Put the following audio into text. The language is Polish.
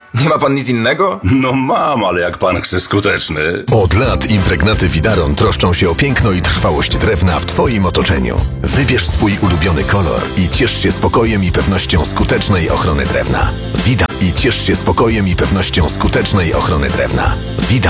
Nie ma pan nic innego? No mam, ale jak pan chce skuteczny... Od lat impregnaty Vidaron troszczą się o piękno i trwałość drewna w Twoim otoczeniu. Wybierz swój ulubiony kolor i ciesz się spokojem i pewnością skutecznej ochrony drewna. Vida i ciesz się spokojem i pewnością skutecznej ochrony drewna. Vida.